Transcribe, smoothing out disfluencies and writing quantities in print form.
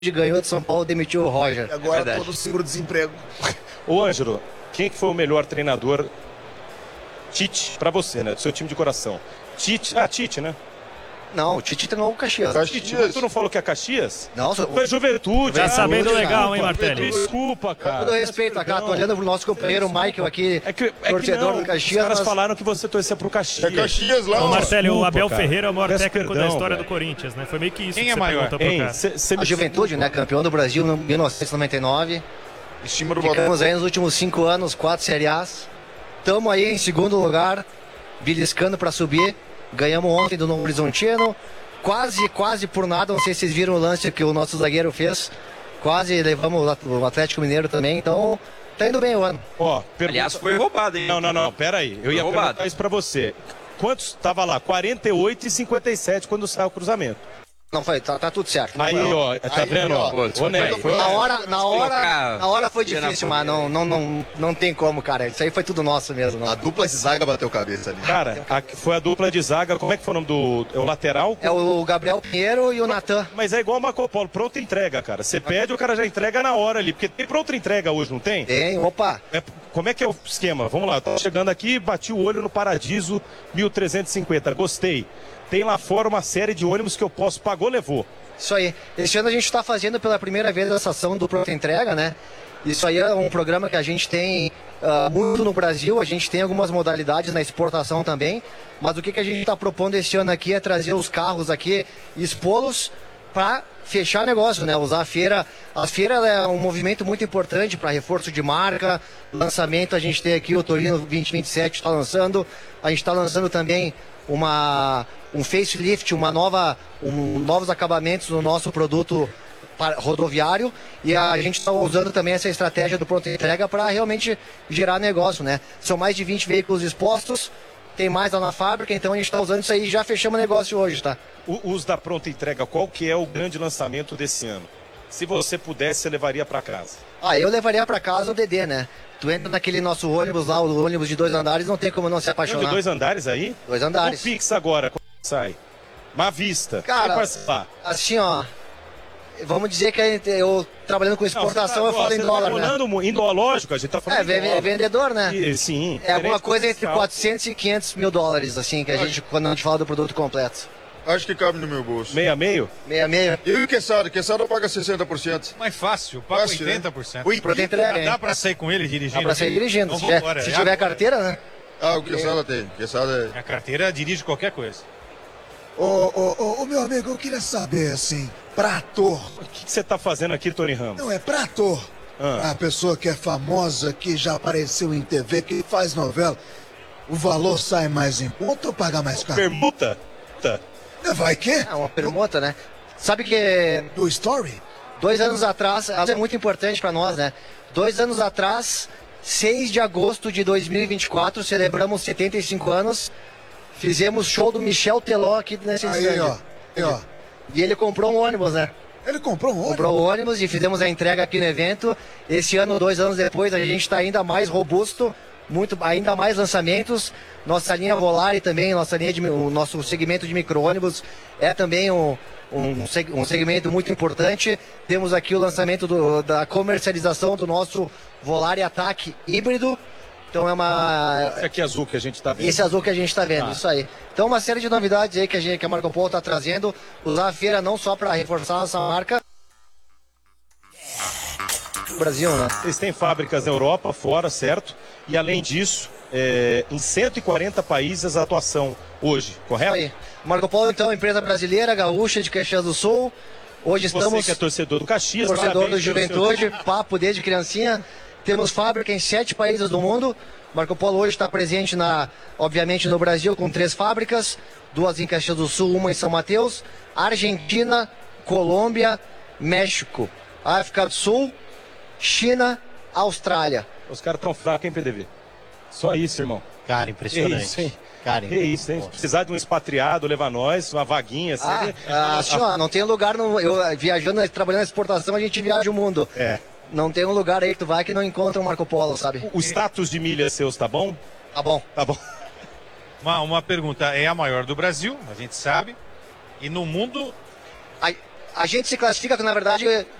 ganhou de São Paulo, demitiu o Roger. E agora todo seguro-desemprego. Ô, Ângelo, quem que foi o melhor treinador? Tite, pra você, né? Do seu time de coração. Tite, Tite, né? Não, o Tite treinou o Caxias. Tite, tu não falou que é Caxias? Não, foi Juventude. Tá sabendo desculpa, legal, hein, Martelli? Desculpa, cara. Com todo respeito, cara, tô olhando pro nosso companheiro Michael aqui, torcedor do Caxias. Os caras falaram que você torcia pro Caxias. É Caxias lá, Ô, Martelli, o Desculpa, Abel cara. Ferreira é o maior Peço técnico perdão, da história velho. do Corinthians, né? Foi meio que isso Quem que é você maior? perguntou pro Hein, cara. A Juventude, né? Campeão do Brasil em 1999. em cima do Ficamos aí nos últimos 5 anos, 4 Série A's. Estamos aí em segundo lugar, beliscando para subir. Ganhamos ontem do Novo Horizontino. Quase por nada, não sei se vocês viram o lance que o nosso zagueiro fez. Quase levamos o Atlético Mineiro também, então tá indo bem o ano. Ó, Aliás, foi roubado, hein? Não, pera aí. Eu ia roubado. perguntar isso pra você. Quantos tava lá? 48 e 57 quando saiu o cruzamento. Não foi, tá tudo certo. Aí, ó, tá vendo? Ó, Pô, ô, Nery, foi Na hora foi Colocar- difícil, mas não tem como, cara. Isso aí foi tudo nosso mesmo. A Não. dupla de zaga bateu cabeça ali. Cara, foi a dupla de zaga. Como é que foi o nome do. É o lateral? É o Gabriel Pinheiro e o Natan. Mas é igual o Marco Polo, pronta entrega, cara. Você pede, o cara já entrega na hora ali. Porque tem pronta entrega hoje, não tem? Tem, opa. Como é que é o esquema? Vamos lá, tô chegando aqui, bati o olho no Paradiso 1350. Gostei. Tem lá fora uma série de ônibus que eu posso, pagou, levou. Isso aí. Esse ano a gente está fazendo pela primeira vez essa ação do Pronta Entrega, né? Isso aí é um programa que a gente tem muito no Brasil, a gente tem algumas modalidades na exportação também, mas o que a gente está propondo esse ano aqui é trazer os carros aqui, expô-los para fechar negócio, né? Usar a feira. A feira é um movimento muito importante para reforço de marca, lançamento. A gente tem aqui o Torino 2027 está lançando, a gente está lançando também um facelift, novos acabamentos no nosso produto rodoviário, e a gente está usando também essa estratégia do pronto entrega para realmente gerar negócio, né? São mais de 20 veículos expostos, tem mais lá na fábrica, então a gente está usando isso aí e já fechamos o negócio hoje, tá? Os da pronta entrega, qual que é o grande lançamento desse ano? Se você pudesse, você levaria para casa? Eu levaria para casa o DD, né? Tu entra naquele nosso ônibus lá, o ônibus de 2 andares, não tem como não se apaixonar. De 2 andares aí? 2 andares. O Pix agora, quando sai? Uma vista. Cara, assim, ó, vamos dizer que eu trabalhando com exportação, eu falo em dólar, né? Em dólar, lógico, a gente tá falando vendedor, né? Sim. É alguma coisa entre 400 e 500 mil dólares, assim, que a gente, quando a gente fala do produto completo. Acho que cabe no meu bolso. Meia meio? Meia meio. E o Quesada paga 60%. Mais fácil, paga Fácil, né? 80%. Ui, pronto, entrega, hein? Dá pra sair com ele dirigindo? Dá pra sair dirigindo. Então, Se vambora. tiver carteira, né? O Quesada tem. Quesada A carteira dirige qualquer coisa. Ô, meu amigo, eu queria saber, assim, pra ator. O que você tá fazendo aqui, Tony Ramos? Não, é pra ator. A pessoa que é famosa, que já apareceu em TV, que faz novela. O valor sai mais em conta ou paga mais caro? Permuta? Vai que? É uma permuta, né? Sabe que Do Story? 2 anos atrás, ela é muito importante pra nós, né? 2 anos atrás, 6 de agosto de 2024, celebramos 75 anos. Fizemos show do Michel Teló aqui nesse Aí, ó. E ele comprou um ônibus, né? Ele comprou um ônibus? Comprou o ônibus e fizemos a entrega aqui no evento. Esse ano, 2 anos depois, a gente está ainda mais robusto, ainda mais lançamentos. Nossa linha Volare também, o nosso segmento de micro-ônibus é também um segmento muito importante. Temos aqui o lançamento da comercialização do nosso Volare Ataque híbrido. Então Esse aqui azul que a gente tá vendo. Esse azul que a gente está vendo, isso aí. Então uma série de novidades aí que a Marco Polo está trazendo. Usar a feira não só para reforçar nossa marca. Brasil, né? Eles têm fábricas na Europa, fora, certo? E além disso, em 140 países a atuação hoje, correto? Isso aí. Marco Polo, então, empresa brasileira, gaúcha de Caxias do Sul. Hoje Você estamos... que é torcedor do Caxias, torcedor do parabéns, Juventude, papo desde criancinha. Temos fábrica em 7 países do mundo. Marco Polo hoje está presente, obviamente, no Brasil, com 3 fábricas. 2 em Caxias do Sul, 1 em São Mateus. Argentina, Colômbia, México, África do Sul, China, Austrália. Os caras estão fracos, hein, PDV? Só isso, irmão. Cara, impressionante. Que isso, hein? Cara, Que isso, hein? Se precisar de um expatriado, levar nós, uma vaguinha, assim. Assim, ó, não tem lugar, eu viajando, trabalhando na exportação, a gente viaja o mundo. Não tem um lugar aí que tu vai que não encontra um Marco Polo, sabe? O status de milhas seus tá bom? Tá bom. Tá bom. Uma pergunta, é a maior do Brasil, a gente sabe. E no mundo... A gente se classifica, na verdade,